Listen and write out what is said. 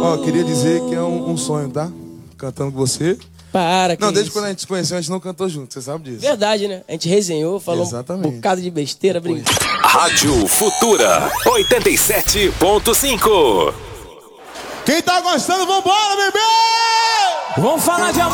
Ó, queria dizer que é um sonho, tá? Cantando com você. Para, que Não, desde isso? quando a gente se conheceu, a gente não cantou junto, você sabe disso. Verdade, né? A gente resenhou, falou Exatamente. um bocado de besteira, brincou. Rádio Futura 87.5. Quem tá gostando, vambora, bebê! Vamos falar de amor.